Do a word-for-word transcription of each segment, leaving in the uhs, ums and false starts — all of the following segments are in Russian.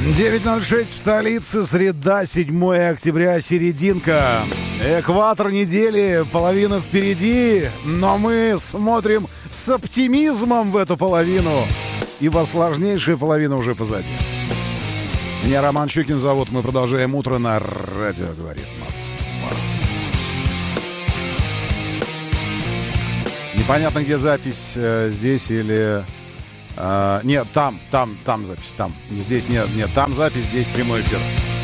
девять ноль шесть в столице, среда, седьмое октября, серединка. Экватор недели, половина впереди, но мы смотрим с оптимизмом в эту половину, ибо сложнейшая половина уже позади. Меня Роман Щукин зовут, мы продолжаем утро на радио «Говорит Москва». Непонятно, где запись, э, здесь или... Э, нет, там, там, там запись, там. Здесь нет, нет, там запись, здесь прямой эфир.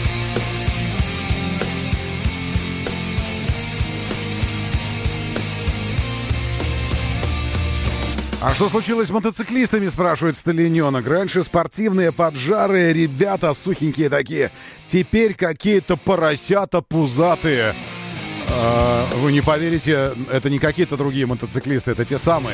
А что случилось с мотоциклистами, спрашивает Сталиненок. Раньше спортивные, поджарые ребята, сухенькие такие. Теперь какие-то поросята пузатые. А, вы не поверите, это не какие-то другие мотоциклисты, это те самые.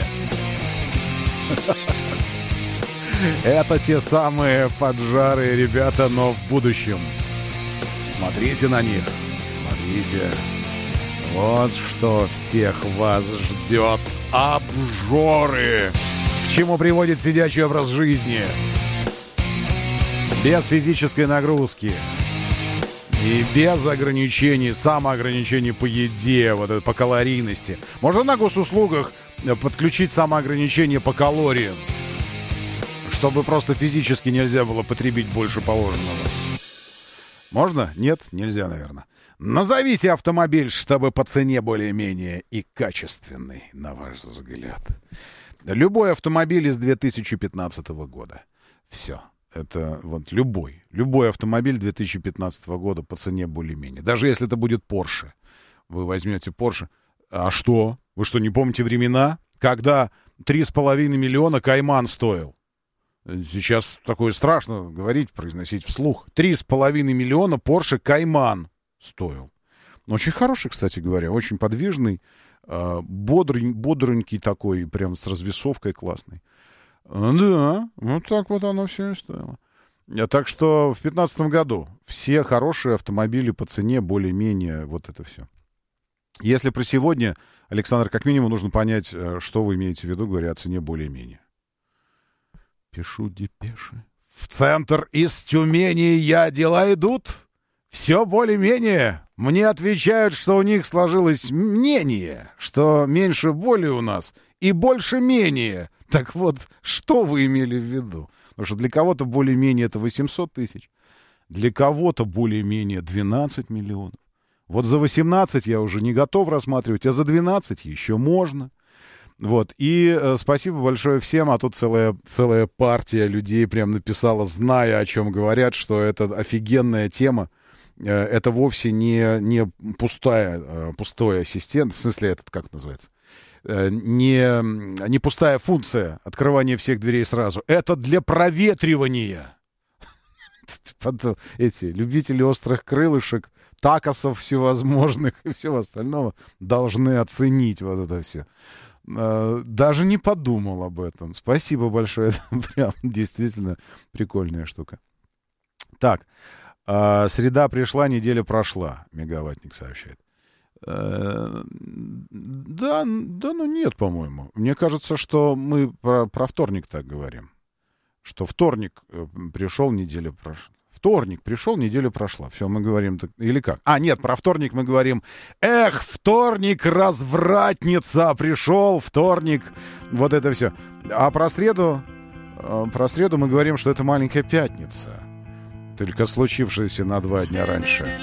Это те самые поджарые ребята, но в будущем. Смотрите на них, смотрите. Вот что всех вас ждет. Обжоры. К чему приводит сидячий образ жизни? Без физической нагрузки. И без ограничений, самоограничений по еде, вот это, по калорийности. Можно на госуслугах подключить самоограничение по калориям, чтобы просто физически нельзя было потребить больше положенного. Можно? Нет? Нельзя, наверное. Назовите автомобиль, чтобы по цене более-менее и качественный, на ваш взгляд. Любой автомобиль из две тысячи пятнадцатого года. Все. Это вот любой. Любой автомобиль две тысячи пятнадцатого года по цене более-менее. Даже если это будет Porsche. Вы возьмете Porsche. А что? Вы что, не помните времена, когда три с половиной миллиона Кайман стоил? Сейчас такое страшно говорить, произносить вслух. Три с половиной миллиона Porsche Кайман стоил. Очень хороший, кстати говоря, очень подвижный, бодрый, бодренький такой, прям с развесовкой классный. Да, вот так вот оно все и стоило. Так что в пятнадцатом году все хорошие автомобили по цене более-менее вот это все. Если про сегодня, Александр, как минимум нужно понять, что вы имеете в виду, говоря о цене более-менее. Пишу депеши. В центр из Тюмени я дела идут. Все более-менее. Мне отвечают, что у них сложилось мнение, что меньше боли у нас и больше менее. Так вот, что вы имели в виду? Потому что для кого-то более-менее это восемьсот тысяч, для кого-то более-менее двенадцать миллионов. Вот за восемнадцать я уже не готов рассматривать, а за двенадцать еще можно. Вот, и э, спасибо большое всем, а тут целая, целая партия людей прям написала, зная, о чем говорят, что это офигенная тема. Э, это вовсе не, не пустая, э, пустой ассистент, в смысле, этот, как это называется, э, не, не пустая функция открывания всех дверей сразу. Это для проветривания. Эти любители острых крылышек, такосов всевозможных и всего остального должны оценить вот это все. Даже не подумал об этом. Спасибо большое. Это прям действительно прикольная штука. Так, э, среда пришла, неделя прошла, Мегаваттник сообщает. Э, да, да, ну нет, по-моему. Мне кажется, что мы про, про вторник так говорим. Что вторник пришел, неделя прошла. Вторник пришел, неделя прошла. Все, мы говорим... Или как? А, нет, про вторник мы говорим... Эх, вторник, развратница, пришел вторник. Вот это все. А про среду... Про среду мы говорим, что это маленькая пятница. Только случившаяся на два дня раньше.